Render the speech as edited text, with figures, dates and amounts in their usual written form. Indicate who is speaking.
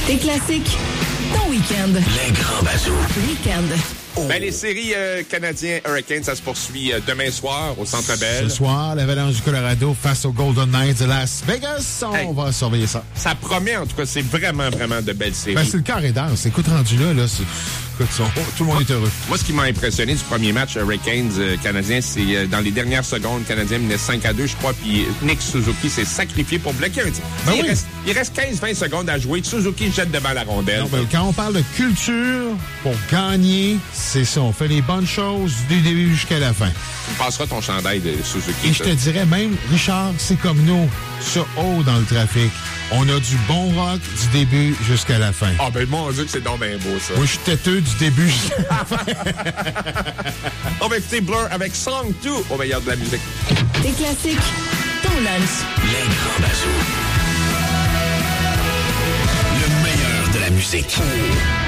Speaker 1: Tes classiques, ton week-end.
Speaker 2: Les grands bazous.
Speaker 1: Week-end.
Speaker 3: Oh. Ben, les séries canadiens Hurricanes, ça se poursuit demain soir au Centre Bell.
Speaker 4: Ce soir, l'Avalanche du Colorado face aux Golden Knights de Las Vegas. On va surveiller ça.
Speaker 3: Ça promet, en tout cas, c'est vraiment, vraiment de belles séries.
Speaker 4: Ben, c'est le carré d'as. Écoute, rendu là, écoute, tout le monde est heureux.
Speaker 3: Moi, ce qui m'a impressionné du premier match Hurricanes canadien, c'est dans les dernières secondes, le Canadien menait 5-2, je crois, puis Nick Suzuki s'est sacrifié pour bloquer un tir.
Speaker 4: Ben
Speaker 3: Il reste 15-20 secondes à jouer. Suzuki jette devant la rondelle.
Speaker 4: Non, ben, quand on parle de culture, pour gagner, c'est ça. On fait les bonnes choses du début jusqu'à la fin.
Speaker 3: Tu passeras ton chandail de Suzuki.
Speaker 4: Et je te dirais même, Richard, c'est comme nous, sur haut dans le trafic. On a du bon rock du début jusqu'à la fin.
Speaker 3: Ah, ben, mon Dieu, que c'est donc bien beau, ça.
Speaker 4: Moi, je suis têteux du début jusqu'à la fin.
Speaker 3: On va écouter Blur avec Song 2 au meilleur de la musique.
Speaker 1: Tes classiques, ton lunch.
Speaker 2: Les grands bazous. Le meilleur de la musique.